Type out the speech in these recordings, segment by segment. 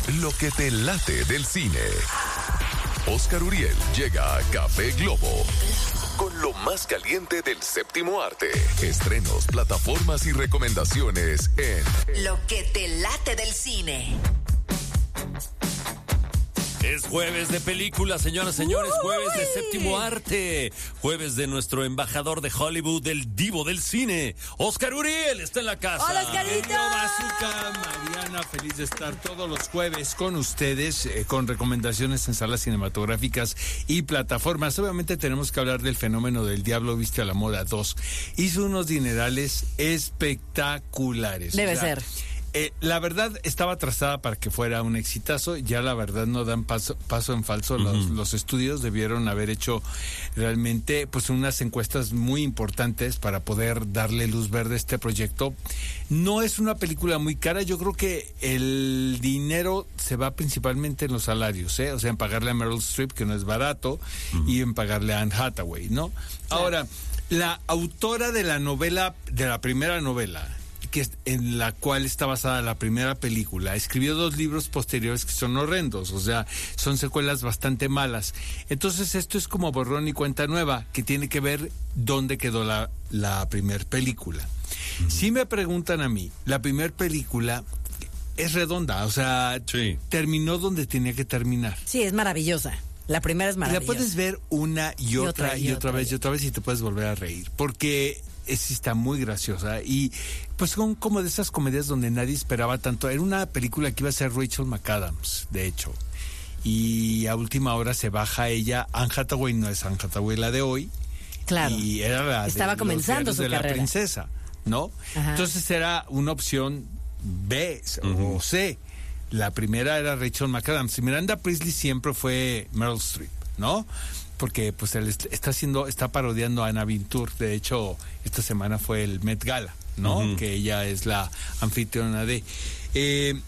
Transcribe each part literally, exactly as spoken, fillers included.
lo que te late del cine. Oscar Uriel llega a Café Globo con lo más caliente del séptimo arte. Estrenos, plataformas y recomendaciones en Lo que te late del cine. Es jueves de película, señoras y señores, jueves de séptimo arte, jueves de nuestro embajador de Hollywood, el divo del cine, Oscar Uriel, está en la casa. ¡Hola, Oscarito! Bazooka, Mariana, feliz de estar todos los jueves con ustedes, eh, con recomendaciones en salas cinematográficas y plataformas. Obviamente tenemos que hablar del fenómeno del Diablo Viste a la Moda dos. Hizo unos dinerales espectaculares. Debe o sea, ser. Eh, la verdad estaba trazada para que fuera un exitazo, ya la verdad no dan paso, paso en falso. Uh-huh. los, los estudios debieron haber hecho realmente pues unas encuestas muy importantes para poder darle luz verde a este proyecto. No es una película muy cara, yo creo que el dinero se va principalmente en los salarios, ¿eh? O sea, en pagarle a Meryl Streep, que no es barato, uh-huh, y en pagarle a Anne Hathaway, ¿no? Sí. Ahora, la autora de la novela, de la primera novela, que en la cual está basada la primera película, escribió dos libros posteriores que son horrendos, o sea, son secuelas bastante malas. Entonces esto es como borrón y cuenta nueva, que tiene que ver dónde quedó la, la primera película. Uh-huh. Si me preguntan a mí, la primera película es redonda, o sea, sí, terminó donde tenía que terminar. Sí, es maravillosa. La primera es maravillosa. La puedes ver una y, y otra, otra y, y otra, otra vez y otra vez y te puedes volver a reír, porque sí está muy graciosa y pues son como de esas comedias donde nadie esperaba tanto. Era una película que iba a ser Rachel McAdams, de hecho, y a última hora se baja ella. Anne Hathaway no es Anne Hathaway la de hoy, claro, y era la estaba de comenzando su de carrera, la princesa, ¿no? Ajá. Entonces era una opción B, uh-huh, o C. La primera era Rachel McAdams y Miranda Priestley siempre fue Meryl Streep, ¿no? Porque pues él está haciendo, está parodiando a Anna Wintour. De hecho, esta semana fue el Met Gala, ¿no? Uh-huh. Que ella es la anfitriona de. Eh,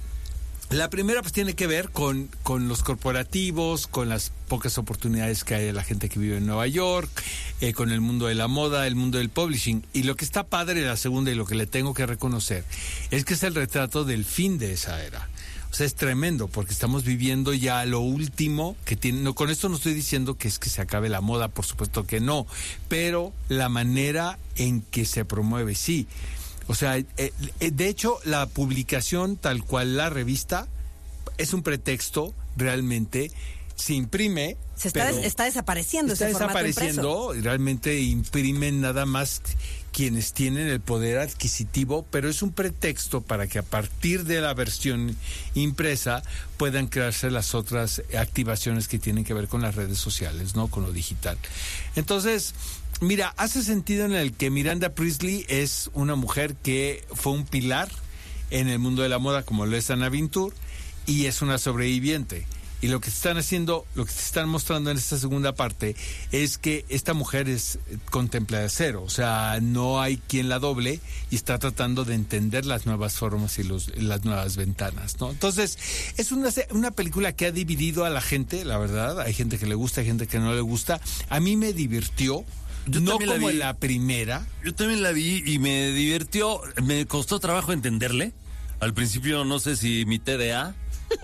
la primera pues tiene que ver con, con los corporativos, con las pocas oportunidades que hay de la gente que vive en Nueva York, eh, con el mundo de la moda, el mundo del publishing. Y lo que está padre de la segunda y lo que le tengo que reconocer es que es el retrato del fin de esa era. O sea, es tremendo porque estamos viviendo ya lo último que tiene. No, con esto no estoy diciendo que es que se acabe la moda, por supuesto que no, pero la manera en que se promueve, sí. O sea, eh, eh, de hecho, la publicación tal cual la revista es un pretexto realmente. Se imprime. Se está, des, está desapareciendo está ese formato desapareciendo, impreso. Realmente imprimen nada más quienes tienen el poder adquisitivo, pero es un pretexto para que a partir de la versión impresa puedan crearse las otras activaciones que tienen que ver con las redes sociales, ¿no? Con lo digital. Entonces, mira, hace sentido en el que Miranda Priestley es una mujer que fue un pilar en el mundo de la moda, como lo es Anna Wintour, y es una sobreviviente. Y lo que están haciendo, lo que te están mostrando en esta segunda parte es que esta mujer es contempla de cero, o sea, no hay quien la doble y está tratando de entender las nuevas formas y los, las nuevas ventanas, ¿no? Entonces, es una, una película que ha dividido a la gente, la verdad. Hay gente que le gusta, hay gente que no le gusta. A mí me divirtió. Yo no como la, la primera. Yo también la vi y me divirtió. Me costó trabajo entenderle. Al principio no sé si mi T D A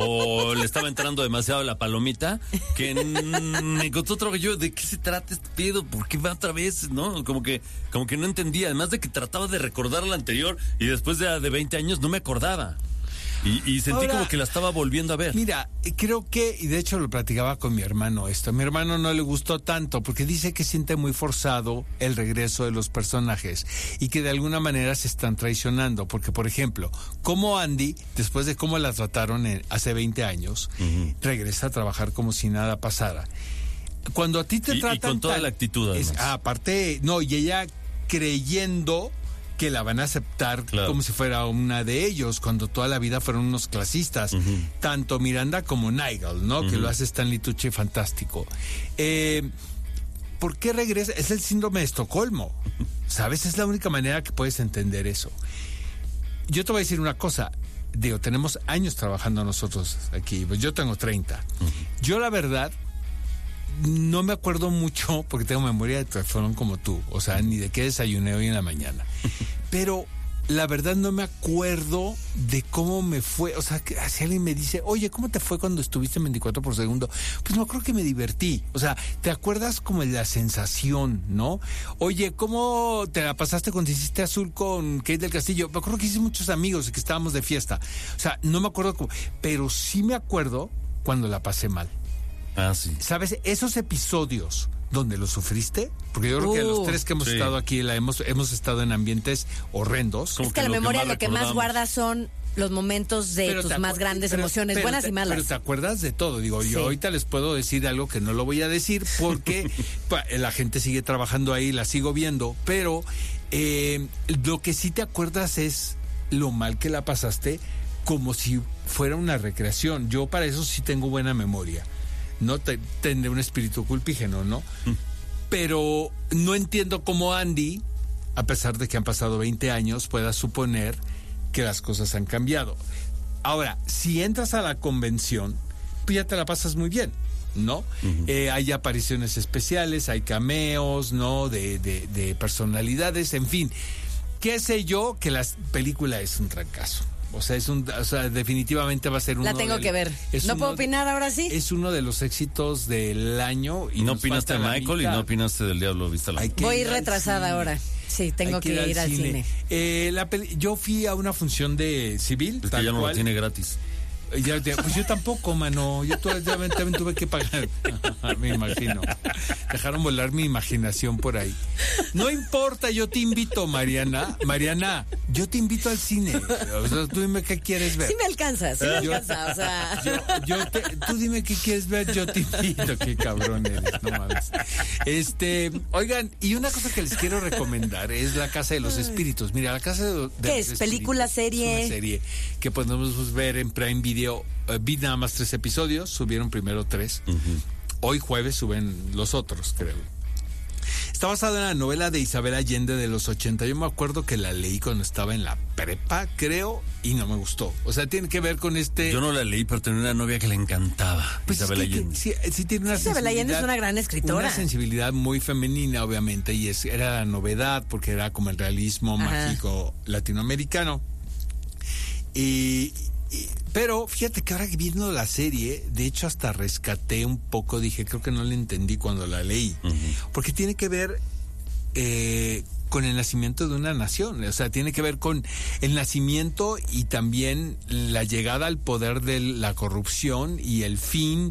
o le estaba entrando demasiado la palomita, que me costó trabajo. Yo, ¿de qué se trata este pedo? ¿Por qué va otra vez? ¿No? Como que, como que no entendía. Además de que trataba de recordar la anterior y después de, de veinte años no me acordaba. Y, y sentí Ahora, como que la estaba volviendo a ver. Mira, creo que, y de hecho lo platicaba con mi hermano esto, a mi hermano no le gustó tanto porque dice que siente muy forzado el regreso de los personajes y que de alguna manera se están traicionando, porque por ejemplo, como Andy, después de cómo la trataron en, hace veinte años, uh-huh, regresa a trabajar como si nada pasara. Cuando a ti te y, tratan... Y con toda tal, la actitud, es, ah, aparte, no, y ella creyendo que la van a aceptar, claro, como si fuera una de ellos, cuando toda la vida fueron unos clasistas, uh-huh, tanto Miranda como Nigel, ¿no? Uh-huh. Que lo hace Stanley Tucci fantástico. Eh, ¿Por qué regresa? Es el síndrome de Estocolmo, ¿sabes? Es la única manera que puedes entender eso. Yo te voy a decir una cosa, digo, tenemos años trabajando nosotros aquí, pues yo tengo treinta. Uh-huh. Yo la verdad no me acuerdo mucho porque tengo memoria de teléfono como tú, o sea, ni de qué desayuné hoy en la mañana. Pero la verdad no me acuerdo de cómo me fue. O sea, que si alguien me dice, oye, ¿cómo te fue cuando estuviste en veinticuatro por segundo? Pues no creo que me divertí. O sea, ¿te acuerdas como de la sensación, no? Oye, ¿cómo te la pasaste cuando hiciste Azul con Kate del Castillo? Me acuerdo que hice muchos amigos y que estábamos de fiesta. O sea, no me acuerdo cómo, pero sí me acuerdo cuando la pasé mal. Ah, sí. ¿Sabes? Esos episodios donde lo sufriste, porque yo creo uh, que los tres que hemos sí. estado aquí la hemos hemos estado en ambientes horrendos. Es que, que la memoria lo que más guarda son los momentos de pero tus más grandes pero, emociones, pero, buenas te, y malas. Pero te acuerdas de todo. Digo, sí. yo ahorita les puedo decir algo que no lo voy a decir porque la gente sigue trabajando ahí, la sigo viendo, pero eh, lo que sí te acuerdas es lo mal que la pasaste, como si fuera una recreación. Yo para eso sí tengo buena memoria. No te, tendré un espíritu culpígeno, ¿no? Mm. Pero no entiendo cómo Andy, a pesar de que han pasado veinte años, pueda suponer que las cosas han cambiado. Ahora, si entras a la convención, pues ya te la pasas muy bien, ¿no? Uh-huh. Eh, hay apariciones especiales, hay cameos, ¿no? De, de, de personalidades, en fin. ¿Qué sé yo? Que la película es un fracaso. O sea, es un, o sea, definitivamente va a ser uno. La tengo del, que ver. ¿No puedo opinar ahora sí? Es uno de los éxitos del año. Y no opinaste de Michael y no opinaste del Diablo Vista la Voy retrasada ahora. Sí, tengo que, que ir al cine. cine. Eh, la peli- yo fui a una función de civil. Es que ya no cual. Lo tiene gratis. Ya, pues yo tampoco, mano. Yo también, también tuve que pagar. Me imagino. Dejaron volar mi imaginación por ahí. No importa, yo te invito, Mariana. Mariana, yo te invito al cine. O sea, tú dime qué quieres ver. Sí me alcanza, sí me yo, alcanza. O sea. Yo, yo te, tú dime qué quieres ver, yo te invito. Qué cabrón eres, no mames. Este, oigan, y una cosa que les quiero recomendar es La Casa de los Espíritus. Mira, La Casa de, de ¿Qué los es? Espíritus. ¿Película, serie? Es una serie que podemos ver en Prime Video. Uh, vi nada más tres episodios, subieron primero tres. Uh-huh. Hoy jueves suben los otros, creo. Está basado en la novela de Isabel Allende de los ochenta. Yo me acuerdo que la leí cuando estaba en la prepa, creo, y no me gustó. O sea, tiene que ver con este... Yo no la leí, pero tenía una novia que le encantaba, pues Isabel es que, Allende. Que, sí, sí tiene una Isabel Allende es una gran escritora. Una sensibilidad muy femenina, obviamente, y es, era la novedad, porque era como el realismo Ajá. mágico latinoamericano. Y... Y, pero fíjate que ahora viendo la serie, de hecho hasta rescaté un poco, dije, creo que no la entendí cuando la leí, uh-huh. porque tiene que ver eh, con el nacimiento de una nación, o sea, tiene que ver con el nacimiento y también la llegada al poder de la corrupción y el fin.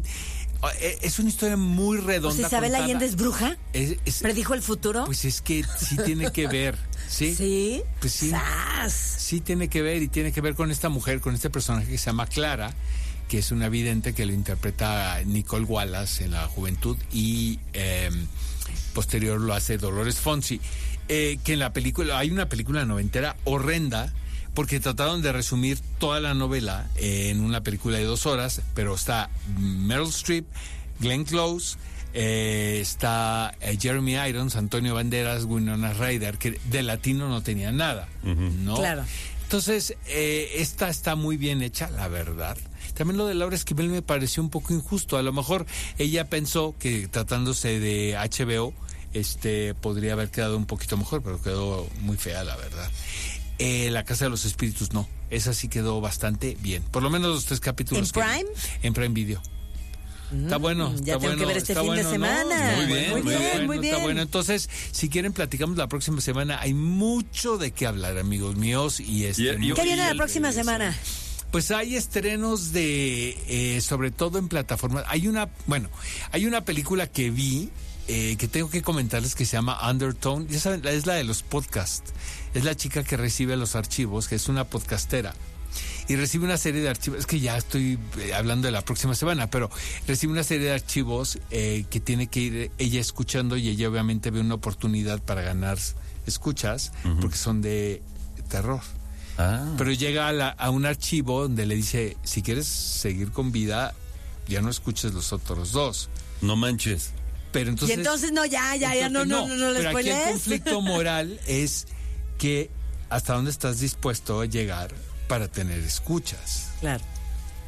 Es una historia muy redonda. ¿O sea, Isabel contada. Allende es bruja? Es, es, ¿Predijo el futuro? Pues es que sí tiene que ver. ¿Sí? ¿Sí? Pues sí. ¡Sas! Sí tiene que ver y tiene que ver con esta mujer, con este personaje que se llama Clara, que es una vidente que lo interpreta Nicole Wallace en la juventud y eh, posterior lo hace Dolores Fonsi. Eh, que en la película, hay una película noventera horrenda, porque trataron de resumir toda la novela en una película de dos horas, pero está Meryl Streep, Glenn Close, eh, está eh, Jeremy Irons, Antonio Banderas, Winona Ryder, que de latino no tenía nada, uh-huh. ¿no? Claro. Entonces, eh, esta está muy bien hecha, la verdad. También lo de Laura Esquivel me pareció un poco injusto. A lo mejor ella pensó que tratándose de H B O, este, podría haber quedado un poquito mejor, pero quedó muy fea, la verdad. Eh, La Casa de los Espíritus no, esa sí quedó bastante bien, por lo menos los tres capítulos. ¿En Prime? En Prime Video. Mm, está bueno, está ya tengo bueno, que ver este está fin bueno, de semana. ¿no? Muy bien, muy bien, bueno, muy bien. Está bueno. Entonces, si quieren platicamos la próxima semana. Hay mucho de qué hablar, amigos míos. Y este, y, y, ¿Qué viene y la próxima regreso. semana? Pues hay estrenos de, eh, sobre todo en plataformas. Hay una, bueno, hay una película que vi. Eh, que tengo que comentarles que se llama Undertone. Ya saben, es la de los podcasts. Es la chica que recibe los archivos, que es una podcastera. Y recibe una serie de archivos. Es que ya estoy eh, hablando de la próxima semana, pero recibe una serie de archivos eh, que tiene que ir ella escuchando y ella obviamente ve una oportunidad para ganar escuchas, uh-huh. porque son de terror. Ah. Pero llega a, la, a un archivo donde le dice, si quieres seguir con vida, ya no escuches los otros dos. No manches. Pero entonces, y entonces no, ya, ya, ya, no, no, no, no, no Pero aquí spoilees. el conflicto moral es que hasta dónde estás dispuesto a llegar para tener escuchas. Claro.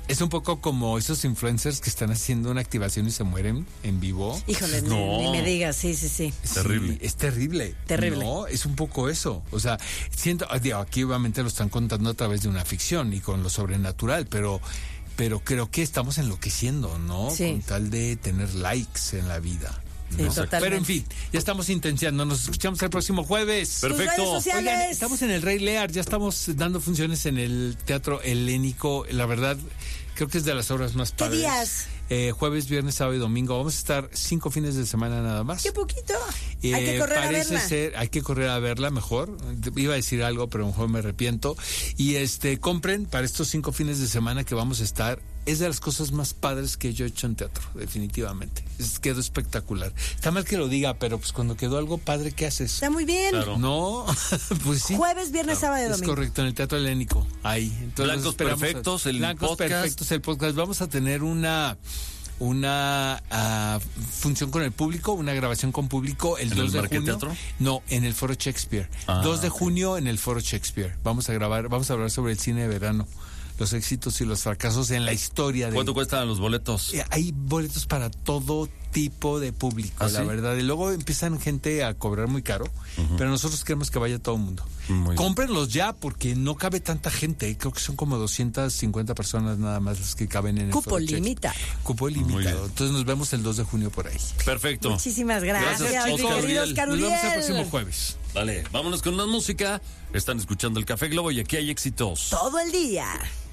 Es un poco como esos influencers que están haciendo una activación y se mueren en vivo. Híjole, No. ni, ni me digas, sí, sí, sí. Es terrible. Sí, es terrible. Terrible. No, es un poco eso. O sea, siento, digo, aquí obviamente lo están contando a través de una ficción y con lo sobrenatural, pero, pero creo que estamos enloqueciendo, ¿no? Sí. Con tal de tener likes en la vida. Sí, ¿no? totalmente. Pero en fin, ya estamos intenciando. Nos escuchamos el próximo jueves. Tus redes Perfecto. sociales. Oigan, estamos en el Rey Lear, ya estamos dando funciones en el Teatro Helénico. La verdad, creo que es de las obras más ¿Qué padres. días? Eh, jueves, viernes, sábado y domingo. Vamos a estar cinco fines de semana nada más. Qué poquito. Eh, Hay que correr a parece verla. ser, hay que correr a verla mejor. Iba a decir algo, pero mejor me arrepiento. Y este, compren para estos cinco fines de semana que vamos a estar. Es de las cosas más padres que yo he hecho en teatro, definitivamente. Es, quedó espectacular. Está mal que lo diga, pero pues cuando quedó algo padre, ¿qué haces? Está muy bien. Claro. No, pues sí. Jueves, viernes, sábado y Es domingo. correcto, en el Teatro Helénico, ahí. Entonces, Blancos esperamos a- Perfectos, el Blancos podcast. Perfectos, el podcast. Vamos a tener una una ah, función con el público, una grabación con público el ¿En dos el de Market junio. Teatro? No, en el Foro Shakespeare. Ah, dos de ok. junio en el Foro Shakespeare. Vamos a grabar, vamos a hablar sobre el cine de verano, los éxitos y los fracasos en la historia de ¿Cuánto cuestan los boletos? eh, Hay boletos para todo tipo de público, ¿Ah, la sí? verdad. Y luego empiezan gente a cobrar muy caro, pero nosotros queremos que vaya todo el mundo. Muy bien. Cómprenlos ya porque no cabe tanta gente. Creo que son como doscientas cincuenta personas nada más las que caben en el Cupo Foro Shakespeare. limitado. Cupo Muy bien. limitado. Entonces nos vemos el dos de junio por ahí. Perfecto. Muchísimas gracias, Gracias, mi Oscar querido Uriel. Oscar Nos vemos el Uriel. próximo jueves. Dale, vámonos con más música. Están escuchando el Café Globo y aquí hay éxitos. Todo el día.